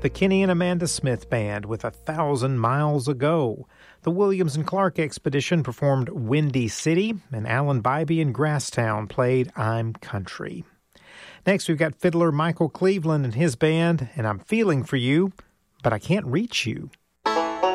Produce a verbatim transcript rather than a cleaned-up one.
The Kenny and Amanda Smith Band with A Thousand Miles Ago. The Williams and Clark Expedition performed Windy City, and Alan Bybee and Grasstown played I'm Country. Next, we've got fiddler Michael Cleveland and his band, and I'm Feeling for You, but I Can't Reach You.